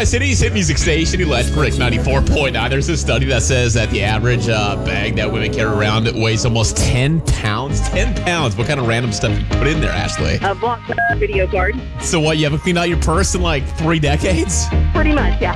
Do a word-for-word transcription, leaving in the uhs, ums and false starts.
Tri-Cities hit music station, Electric ninety-four point nine. There's a study that says that the average uh, bag that women carry around weighs almost ten pounds. ten pounds. What kind of random stuff you put in there, Ashley? A blockbuster video card. So what, you haven't cleaned out your purse in like three decades? Pretty much, yeah.